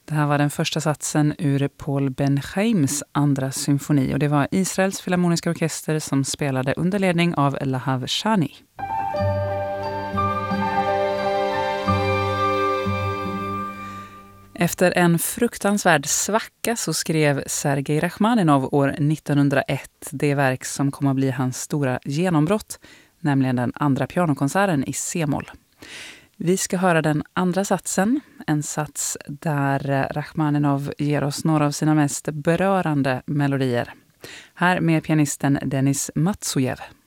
Det här var den första satsen ur Paul Ben-Chaims andra symfoni och det var Israels filharmoniska orkester som spelade under ledning av Lahav Shani. Efter en fruktansvärd svacka så skrev Sergej Rachmaninov år 1901 det verk som kom att bli hans stora genombrott, nämligen den andra pianokonserten i C-moll. Vi ska höra den andra satsen, en sats där Rachmaninov ger oss några av sina mest berörande melodier. Här med pianisten Denis Matsujev.